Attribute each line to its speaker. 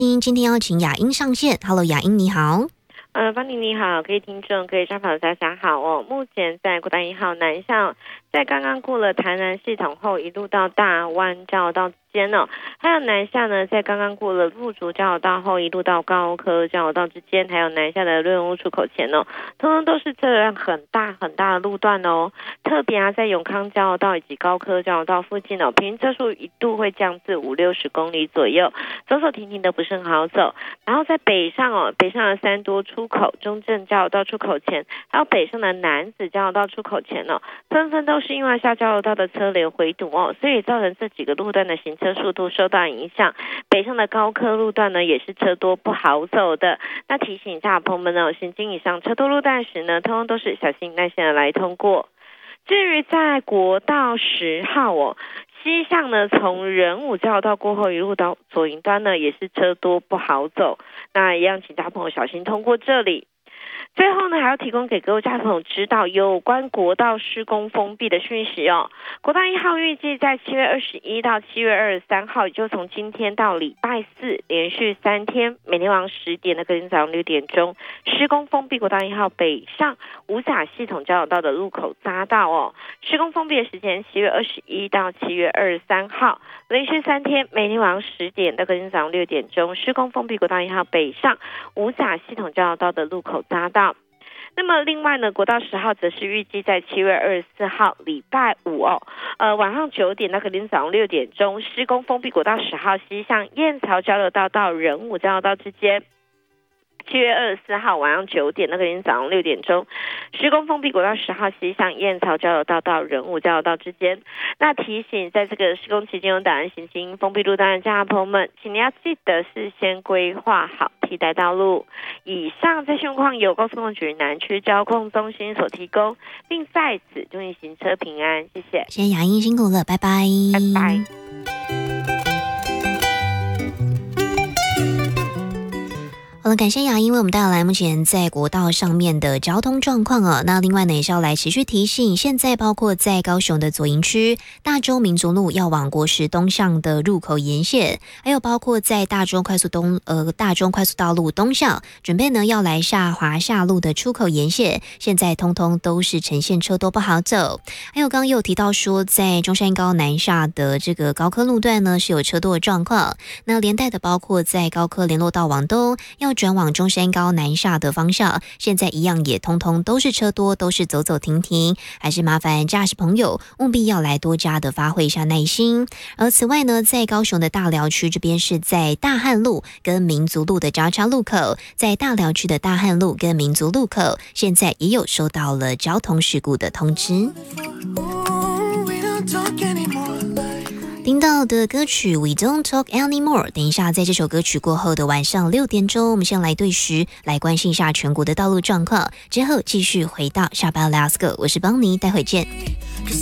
Speaker 1: 今天邀请雅英上线。Hello， 雅英你好。
Speaker 2: 邦尼你好，各位听众、各位专访大家好哦。目前在国道1号南向，在刚刚过了台南系统后，一路到大湾交流道之间哦，还有南下呢，在刚刚过了路竹交流道后，一路到高科交流道之间，还有南下的瑞文屋出口前哦，通通都是车辆很大的路段哦。特别在永康交流道以及高科交流道附近哦，平均车速一度会降至50-60公里左右，走走停停都不是很好走。然后在北上的三多出口、中正交流道出口前，还有北上的南子交流道出口前哦，纷纷都是因为下交流道的车流回堵哦，所以造成这几个路段的行车速度受到影响。北上的高科路段呢，也是车多不好走的。那提醒一下朋友们呢，行经以上车多路段时呢，通通都是小心耐心的来通过。至于在国道10号哦，西向呢，从仁武交流道过后一路到左营端呢，也是车多不好走。那一样，请大家朋友小心通过这里。最后呢，还要提供给各位家朋友知道有关国道施工封闭的讯息哦。国道1号预计在7月21到7月23号，也就从今天到礼拜四连续3天，每天晚上10点到隔天早上6点钟，施工封闭国道1号北上五甲系统交流道的路口匝道哦。施工封闭的时间7月21到7月23号，连续3天，每天晚上10点到隔天早上6点钟，施工封闭国道1号北上五甲系统交流道的路口匝道。那么另外呢，国道10号则是预计在7月24号礼拜五哦，晚上9点到隔天早上6点钟，施工封闭国道10号西向燕巢交流道到仁武交流道之间。7月24号晚上9点到隔天早上6点钟，施工封闭国道10号西向燕巢交流道到仁武交流道之间。那提醒在这个施工期间有打算行经封闭路段的家朋友们，请你要记得事先规划好替代道路。以上这些情况由高速公路局南区交控中心所提供，并在此祝你行车平安，谢谢。
Speaker 1: 谢谢雅英，辛苦了，拜拜。
Speaker 2: 拜拜。
Speaker 1: 好了，感谢雅英为我们带来目前在国道上面的交通状况哦。那另外呢，也是要来持续提醒，现在包括在高雄的左营区大洲民族路要往国十东向的入口沿线，还有包括在大中快速道路东向，准备呢要来下华夏路的出口沿线，现在通通都是呈现车多不好走。还有刚刚又提到说，在中山高南下的这个高科路段呢是有车多的状况，那连带的包括在高科联络道往东要转往中山高南下的方向，现在一样也通通都是车多，都是走走停停，还是麻烦驾驶朋友务必要来多加的发挥一下耐心。而此外呢，在高雄的大寮区这边是在大汉路跟民族路的交叉路口，在大寮区的大汉路跟民族路口，现在也有收到了交通事故的通知。听到的歌曲 We Don't Talk Anymore， 等一下在这首歌曲过后的晚上6点钟，我们先来对时来关心一下全国的道路状况，之后继续回到下班 Let's Go， 我是邦尼，待会见。